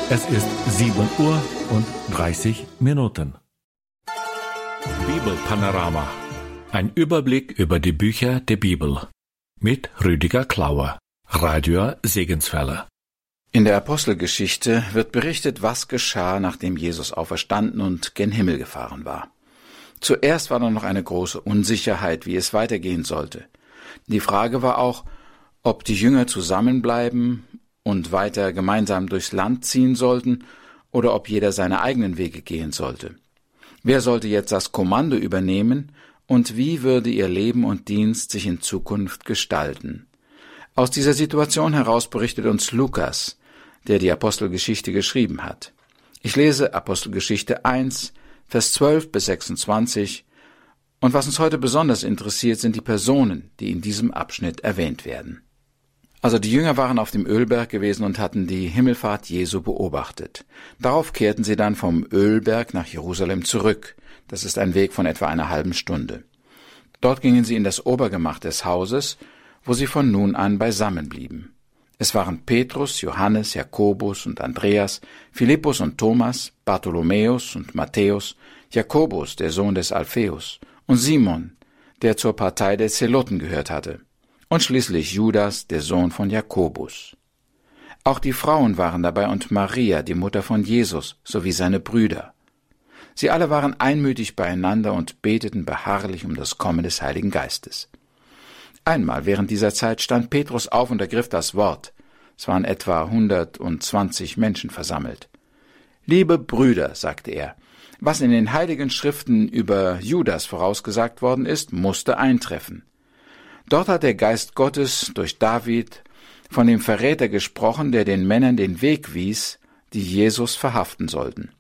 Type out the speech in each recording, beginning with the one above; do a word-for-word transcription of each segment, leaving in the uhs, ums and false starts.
Es ist sieben Uhr und dreißig Minuten. Bibelpanorama. Ein Überblick über die Bücher der Bibel. Mit Rüdiger Klauer, Radio Segenswelle. In der Apostelgeschichte wird berichtet, was geschah, nachdem Jesus auferstanden und gen Himmel gefahren war. Zuerst war da noch eine große Unsicherheit, wie es weitergehen sollte. Die Frage war auch, ob die Jünger zusammenbleiben und weiter gemeinsam durchs Land ziehen sollten oder ob jeder seine eigenen Wege gehen sollte. Wer sollte jetzt das Kommando übernehmen und wie würde ihr Leben und Dienst sich in Zukunft gestalten? Aus dieser Situation heraus berichtet uns Lukas, der die Apostelgeschichte geschrieben hat. Ich lese Apostelgeschichte eins, Vers zwölf bis sechsundzwanzig, und was uns heute besonders interessiert, sind die Personen, die in diesem Abschnitt erwähnt werden. Also die Jünger waren auf dem Ölberg gewesen und hatten die Himmelfahrt Jesu beobachtet. Darauf kehrten sie dann vom Ölberg nach Jerusalem zurück. Das ist ein Weg von etwa einer halben Stunde. Dort gingen sie in das Obergemach des Hauses, wo sie von nun an beisammen blieben. Es waren Petrus, Johannes, Jakobus und Andreas, Philippus und Thomas, Bartholomäus und Matthäus, Jakobus, der Sohn des Alpheus, und Simon, der zur Partei der Zeloten gehört hatte, und schließlich Judas, der Sohn von Jakobus. Auch die Frauen waren dabei und Maria, die Mutter von Jesus, sowie seine Brüder. Sie alle waren einmütig beieinander und beteten beharrlich um das Kommen des Heiligen Geistes. Einmal während dieser Zeit stand Petrus auf und ergriff das Wort. Es waren etwa hundertzwanzig Menschen versammelt. »Liebe Brüder«, sagte er, »was in den Heiligen Schriften über Judas vorausgesagt worden ist, musste eintreffen. Dort hat der Geist Gottes durch David von dem Verräter gesprochen, der den Männern den Weg wies, die Jesus verhaften sollten.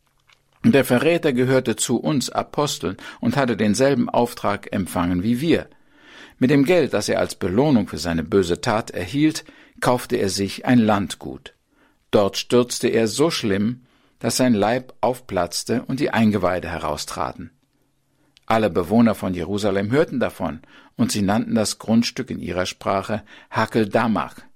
Und der Verräter gehörte zu uns Aposteln und hatte denselben Auftrag empfangen wie wir. Mit dem Geld, das er als Belohnung für seine böse Tat erhielt, kaufte er sich ein Landgut. Dort stürzte er so schlimm, dass sein Leib aufplatzte und die Eingeweide heraustraten. Alle Bewohner von Jerusalem hörten davon, und sie nannten das Grundstück in ihrer Sprache Hakeldamach,